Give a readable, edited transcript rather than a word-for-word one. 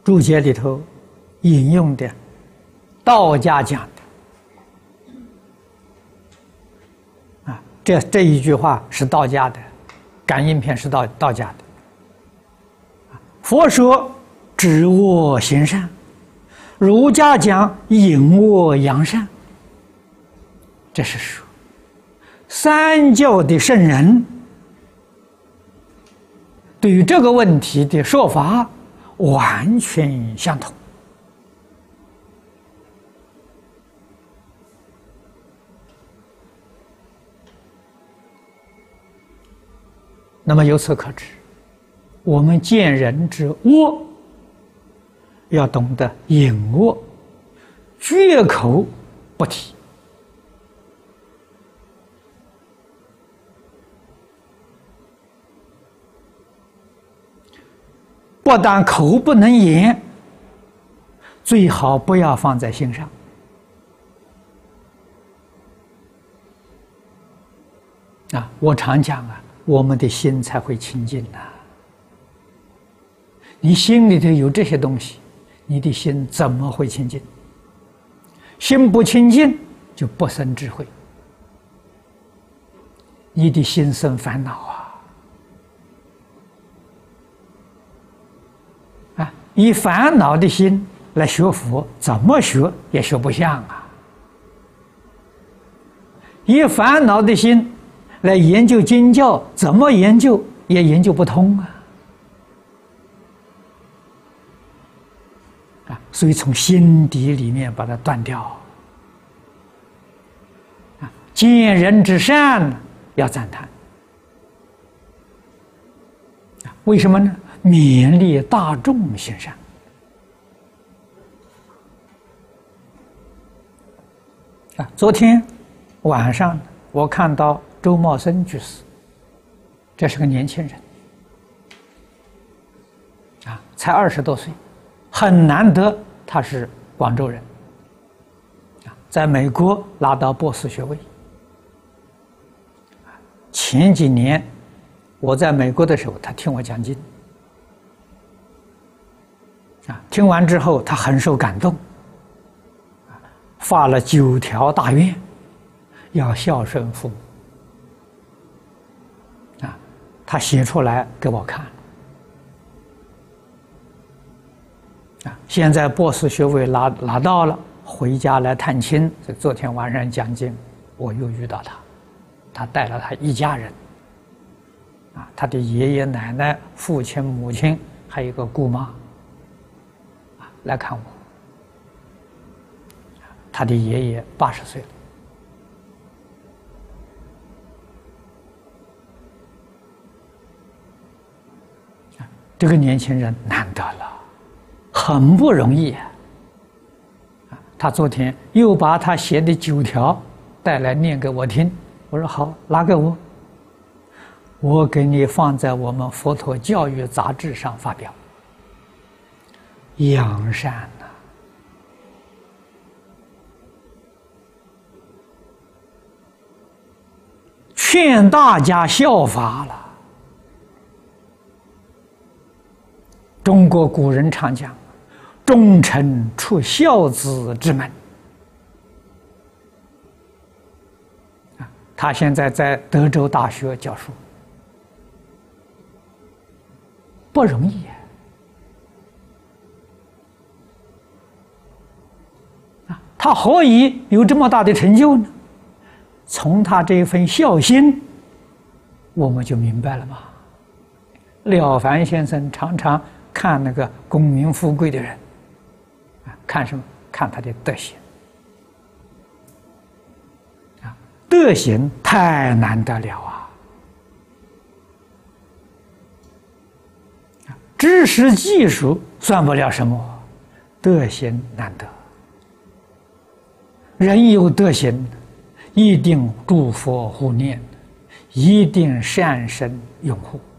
注解里头引用的道家讲的啊，这一句话是道家的，感应篇是道家的。佛说知恶行善，儒家讲隐恶扬善。这是说三教的圣人对于这个问题的说法完全相同。那么由此可知，我们见人之恶，要懂得隐恶，绝口不提。不但口不能言，最好不要放在心上。啊，我常讲啊，我们的心才会清净呐。你心里头有这些东西，你的心怎么会清净？心不清净，就不生智慧，你的心生烦恼啊！以烦恼的心来学佛，怎么学也学不像啊！以烦恼的心来研究经教，怎么研究也研究不通啊！所以从心底里面把它断掉。见人之善要赞叹，为什么呢？勉励大众行善。昨天晚上我看到周茂生居士，这是个年轻人，才20多岁，很难得他是广州人，在美国拿到博士学位。前几年我在美国的时候，他听我讲经。听完之后，他很受感动，发了9条大愿，要孝顺父母。他写出来给我看。现在博士学位拿到了，回家来探亲。昨天晚上讲经，我又遇到他，他带了他一家人，他的爷爷奶奶、父亲母亲，还有一个姑妈。来看我，他的爷爷80岁了，这个年轻人难得了，很不容易啊！他昨天又把他写的9条带来念给我听，我说好，拿给我，我给你放在我们佛陀教育杂志上发表。扬善呐，劝大家效法了。中国古人常讲，忠臣出孝子之门。他现在在德州大学教书，不容易呀。他何以有这么大的成就呢？从他这份孝心，我们就明白了嘛。了凡先生常常看那个功名富贵的人，看什么？看他的德行。德行太难得了啊！知识技术算不了什么，德行难得。人有德行，一定诸佛护念，一定善生拥护。